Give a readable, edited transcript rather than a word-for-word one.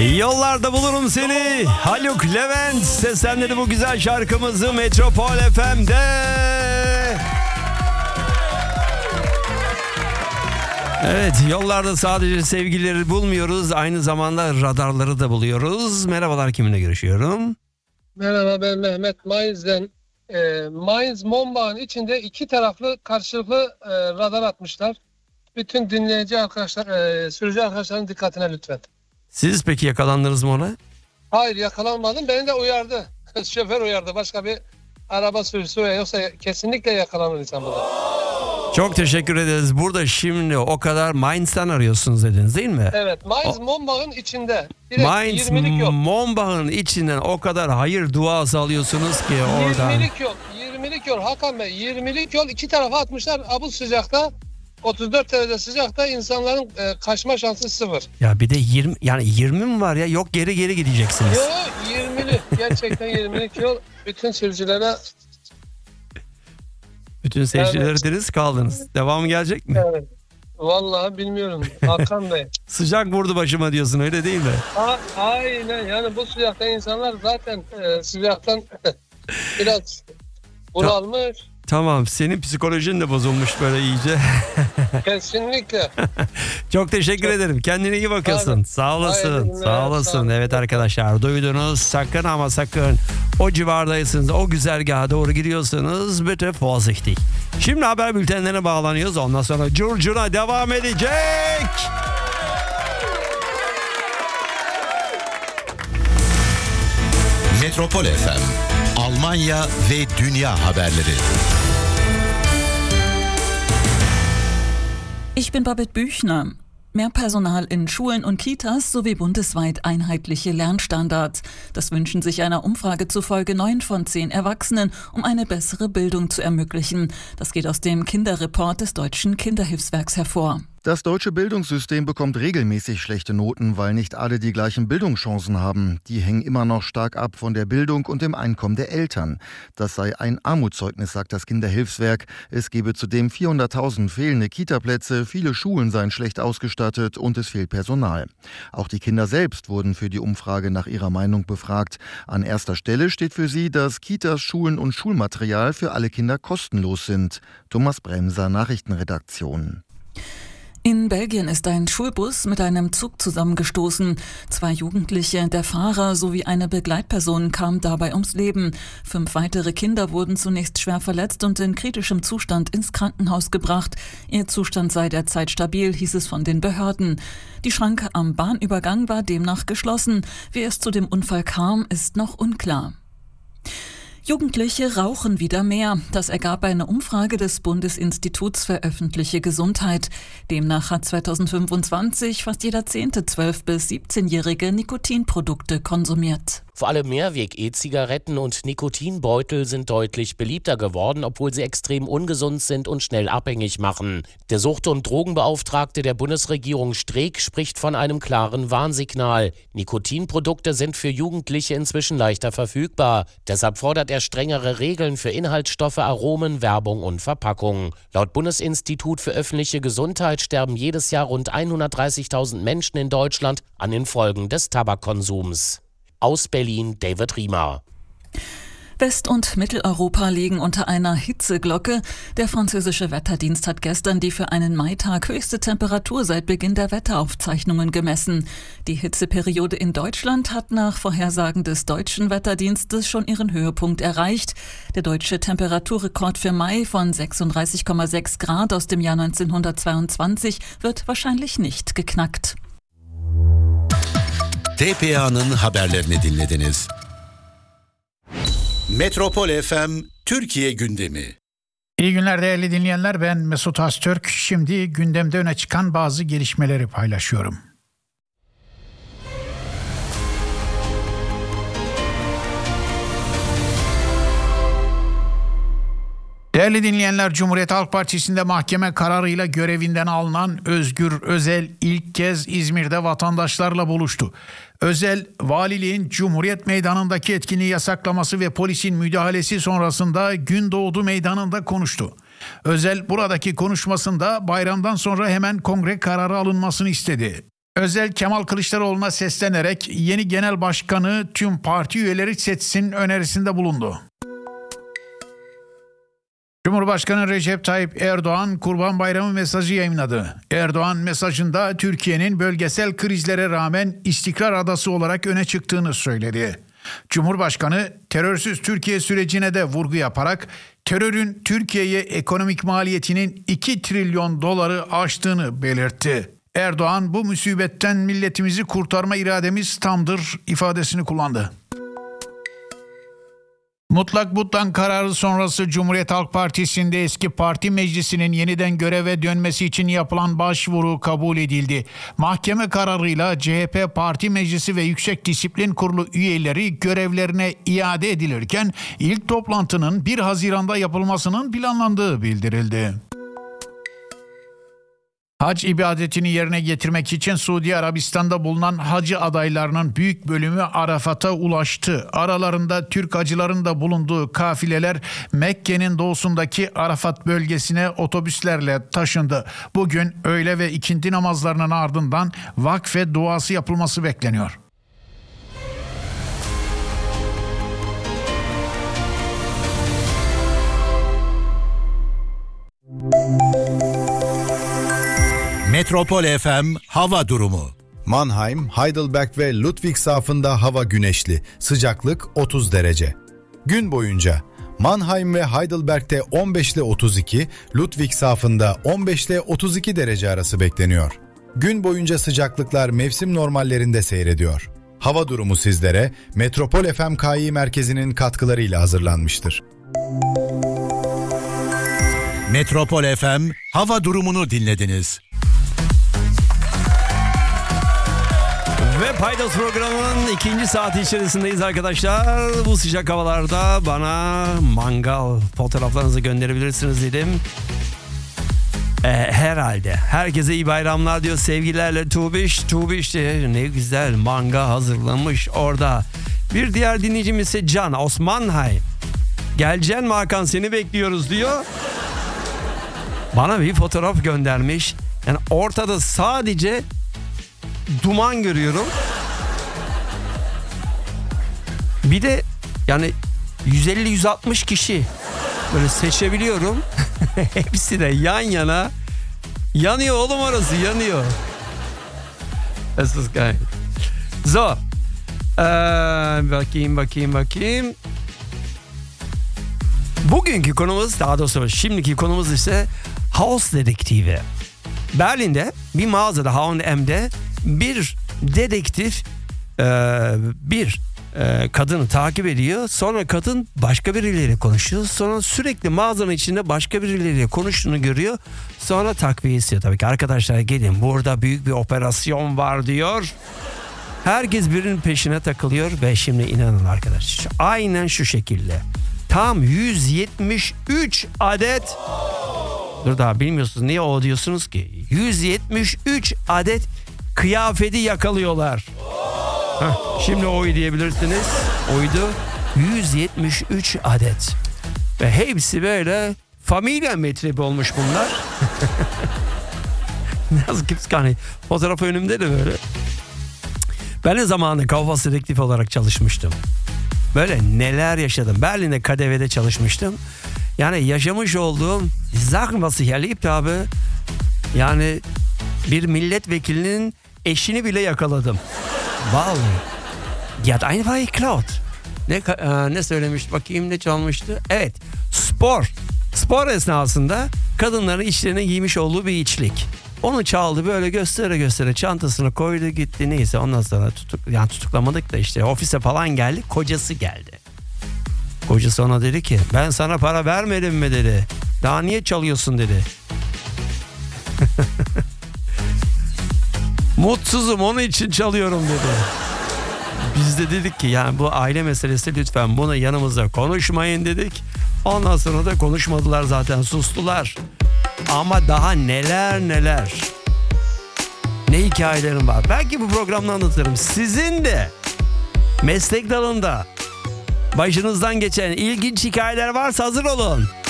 Yollarda bulurum seni. Haluk Levent seslendirdi bu güzel şarkımızı Metropol FM'de. Evet, yollarda sadece sevgilileri bulmuyoruz, aynı zamanda radarları da buluyoruz. Merhabalar, kiminle görüşüyorum? Merhaba, ben Mehmet Mainz'den. Mainz-Mombau'nun içinde iki taraflı karşılıklı radar atmışlar. Bütün dinleyici arkadaşlar, sürücü arkadaşların dikkatine lütfen. Siz peki yakalandınız mı ona? Hayır, yakalanmadım. Beni de uyardı. Şoför uyardı. Başka bir araba sürücüsü yoksa kesinlikle yakalanır insan burada. Çok teşekkür ederiz. Burada şimdi o kadar Mainz'ten arıyorsunuz dediniz değil mi? Evet, Mainz-Mombau'nun içinde. Direkt 20'lik yol. Mainz-Mombau'nun içinden o kadar hayır duası alıyorsunuz ki oradan. 20'lik yol Hakan Bey. 20'lik yol iki tarafa atmışlar. Bu sıcakta 34 derece sıcakta insanların kaçma şansı sıfır. Ya bir de 20 mi var ya? Yok, geri gideceksiniz. Yok, 20'lik. Gerçekten 20'lik yol bütün sürücülere. Bütün seyirciler deniz kaldınız. Devamı gelecek mi? Evet. Vallahi bilmiyorum Hakan Bey. Sıcak vurdu başıma diyorsun, öyle değil mi? Aynen, yani bu sıcakta insanlar zaten sıcaktan biraz bunalmış. Tamam, senin psikolojin de bozulmuş böyle iyice. Kesinlikle. Çok teşekkür ederim. Kendine iyi bakıyorsun. Abi, Sağ olasın. hayırlı günler, Sağ olasın. sağ olun. Evet arkadaşlar, duydunuz. Sakın ama sakın o civardaysınız, o güzergaha doğru gidiyorsanız bitte vorsichtig. Şimdi haber bültenlerine bağlanıyoruz. Ondan sonra curcuna devam edecek. Metropol FM, Almanya ve dünya haberleri. Ich bin Babette Büchner. Mehr Personal in Schulen und Kitas sowie bundesweit einheitliche Lernstandards. Das wünschen sich einer Umfrage zufolge 9 von 10 Erwachsenen, um eine bessere Bildung zu ermöglichen. Das geht aus dem Kinderreport des Deutschen Kinderhilfswerks hervor. Das deutsche Bildungssystem bekommt regelmäßig schlechte Noten, weil nicht alle die gleichen Bildungschancen haben. Die hängen immer noch stark ab von der Bildung und dem Einkommen der Eltern. Das sei ein Armutszeugnis, sagt das Kinderhilfswerk. Es gebe zudem 400.000 fehlende Kitaplätze, viele Schulen seien schlecht ausgestattet und es fehlt Personal. Auch die Kinder selbst wurden für die Umfrage nach ihrer Meinung befragt. An erster Stelle steht für sie, dass Kitas, Schulen und Schulmaterial für alle Kinder kostenlos sind. Thomas Bremser, Nachrichtenredaktion. In Belgien ist ein Schulbus mit einem Zug zusammengestoßen. 2 Jugendliche, der Fahrer sowie eine Begleitperson kamen dabei ums Leben. 5 weitere Kinder wurden zunächst schwer verletzt und in kritischem Zustand ins Krankenhaus gebracht. Ihr Zustand sei derzeit stabil, hieß es von den Behörden. Die Schranke am Bahnübergang war demnach geschlossen. Wie es zu dem Unfall kam, ist noch unklar. Jugendliche rauchen wieder mehr. Das ergab eine Umfrage des Bundesinstituts für öffentliche Gesundheit. Demnach hat 2025 fast jeder 10. 12- bis 17-Jährige Nikotinprodukte konsumiert. Vor allem Mehrweg-E-Zigaretten und Nikotinbeutel sind deutlich beliebter geworden, obwohl sie extrem ungesund sind und schnell abhängig machen. Der Sucht- und Drogenbeauftragte der Bundesregierung Streeck spricht von einem klaren Warnsignal. Nikotinprodukte sind für Jugendliche inzwischen leichter verfügbar. Deshalb fordert er strengere Regeln für Inhaltsstoffe, Aromen, Werbung und Verpackung. Laut Bundesinstitut für öffentliche Gesundheit sterben jedes Jahr rund 130.000 Menschen in Deutschland an den Folgen des Tabakkonsums. Aus Berlin, David Riemer. West- und Mitteleuropa liegen unter einer Hitzeglocke. Der französische Wetterdienst hat gestern die für einen Maitag höchste Temperatur seit Beginn der Wetteraufzeichnungen gemessen. Die Hitzeperiode in Deutschland hat nach Vorhersagen des deutschen Wetterdienstes schon ihren Höhepunkt erreicht. Der deutsche Temperaturrekord für Mai von 36,6 Grad aus dem Jahr 1922 wird wahrscheinlich nicht geknackt. TPA'nın haberlerini dinlediniz. Metropol FM Türkiye gündemi. İyi günler değerli dinleyenler, ben Mesut Öztürk. Şimdi gündemde öne çıkan bazı gelişmeleri paylaşıyorum. Değerli dinleyenler, Cumhuriyet Halk Partisi'nde mahkeme kararıyla görevinden alınan Özgür Özel ilk kez İzmir'de vatandaşlarla buluştu. Özel, valiliğin Cumhuriyet Meydanı'ndaki etkinliği yasaklaması ve polisin müdahalesi sonrasında Gündoğdu Meydanı'nda konuştu. Özel buradaki konuşmasında bayramdan sonra hemen kongre kararı alınmasını istedi. Özel Kemal Kılıçdaroğlu'na seslenerek yeni genel başkanı tüm parti üyeleri seçsin önerisinde bulundu. Cumhurbaşkanı Recep Tayyip Erdoğan Kurban Bayramı mesajı yayınladı. Erdoğan mesajında Türkiye'nin bölgesel krizlere rağmen istikrar adası olarak öne çıktığını söyledi. Cumhurbaşkanı terörsüz Türkiye sürecine de vurgu yaparak terörün Türkiye'ye ekonomik maliyetinin 2 trilyon doları aştığını belirtti. Erdoğan bu musibetten milletimizi kurtarma irademiz tamdır ifadesini kullandı. Mutlak butlan kararı sonrası Cumhuriyet Halk Partisi'nde eski parti meclisinin yeniden göreve dönmesi için yapılan başvuru kabul edildi. Mahkeme kararıyla CHP Parti Meclisi ve Yüksek Disiplin Kurulu üyeleri görevlerine iade edilirken ilk toplantının 1 Haziran'da yapılmasının planlandığı bildirildi. Hac ibadetini yerine getirmek için Suudi Arabistan'da bulunan hacı adaylarının büyük bölümü Arafat'a ulaştı. Aralarında Türk hacıların da bulunduğu kafileler Mekke'nin doğusundaki Arafat bölgesine otobüslerle taşındı. Bugün öğle ve ikindi namazlarının ardından vakfe duası yapılması bekleniyor. Metropol FM hava durumu. Mannheim, Heidelberg ve Ludwigshafen'da hava güneşli. Sıcaklık 30 derece. Gün boyunca Mannheim ve Heidelberg'de 15 ile 32, Ludwigshafen'da 15 ile 32 derece arası bekleniyor. Gün boyunca sıcaklıklar mevsim normallerinde seyrediyor. Hava durumu sizlere Metropol FM KI merkezinin katkılarıyla hazırlanmıştır. Metropol FM hava durumunu dinlediniz. Ve Paydos programının 2. saati içerisindeyiz arkadaşlar. Bu sıcak havalarda bana mangal fotoğraflarınızı gönderebilirsiniz dedim. Herhalde. Herkese iyi bayramlar diyor sevgilerle Tuğbiş. Tuğbiş de ne güzel manga hazırlamış orada. Bir diğer dinleyicimiz ise Can Osmanhay. Geleceksin mi Hakan, seni bekliyoruz diyor. Bana bir fotoğraf göndermiş. Yani ortada sadece duman görüyorum. Bir de yani 150-160 kişi böyle seçebiliyorum. Hepsi de yan yana. Yanıyor oğlum, orası yanıyor. Das ist geil. So. Bakayım. Bugünkü konumuz, daha doğrusu şimdiki konumuz ise Haus Detektivi. Berlin'de bir mağazada H&M'de bir dedektif kadını takip ediyor. Sonra kadın başka birileriyle konuşuyor. Sonra sürekli mağazanın içinde başka birileriyle konuştuğunu görüyor. Sonra takviye istiyor tabii ki. Arkadaşlar gelin, burada büyük bir operasyon var diyor. Herkes birinin peşine takılıyor ve şimdi inanın arkadaşlar, aynen şu şekilde. Tam 173 adet. Dur, daha bilmiyorsunuz niye o diyorsunuz ki? 173 adet kıyafeti yakalıyorlar. Şimdi oy diyebilirsiniz. Oydu 173 adet. Ve hepsi böyle familya metrebi olmuş bunlar. Nasıl hani fotoğraf önümde de böyle. Ben de zamanında Kaufhaus dedektif olarak çalışmıştım. Böyle neler yaşadım. Berlin'de KDV'de çalışmıştım. Yani yaşamış olduğum Sachen, was ich erlebt habe. Yani bir milletvekilinin eşini bile yakaladım. Vallahi. Die hat einfach geklaut. Ne söylemişti bakayım, ne çalmıştı? Evet, spor esnasında kadınların içlerine giymiş olduğu bir içlik. Onu çaldı, böyle göstere çantasına koydu gitti, neyse ondan sonra tutuklamadık da işte ofise falan geldi, kocası geldi. Kocası ona dedi ki, ben sana para vermedim mi dedi. Daha niye çalıyorsun dedi. Mutsuzum, onun için çalıyorum dedi. Biz de dedik ki yani bu aile meselesi, lütfen bunu yanımızda konuşmayın dedik. Ondan sonra da konuşmadılar zaten, sustular. Ama daha neler. Ne hikayelerim var. Belki bu programda anlatırım. Sizin de meslek dalında başınızdan geçen ilginç hikayeler varsa hazır olun.